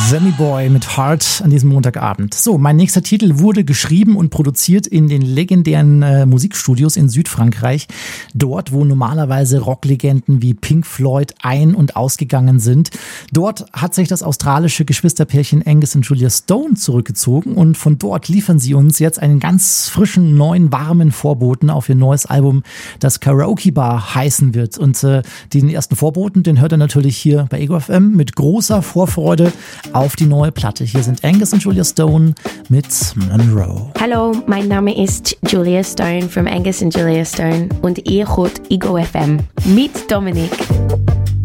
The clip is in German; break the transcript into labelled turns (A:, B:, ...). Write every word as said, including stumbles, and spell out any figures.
A: Sammy Boy mit Heart an diesem Montagabend. So, mein nächster Titel wurde geschrieben und produziert in den legendären äh, Musikstudios in Südfrankreich. Dort, wo normalerweise Rocklegenden wie Pink Floyd ein- und ausgegangen sind. Dort hat sich das australische Geschwisterpärchen Angus und Julia Stone zurückgezogen und von dort liefern sie uns jetzt einen ganz frischen, neuen, warmen Vorboten auf ihr neues Album, das Karaoke Bar heißen wird. Und äh, den ersten Vorboten, den hört ihr natürlich hier bei Ego F M mit großer Vorfreude auf die neue Platte. Hier sind Angus und Julia Stone mit Monroe.
B: Hallo, mein Name ist Julia Stone von Angus und Julia Stone und ihr hört Ego F M mit Dominik.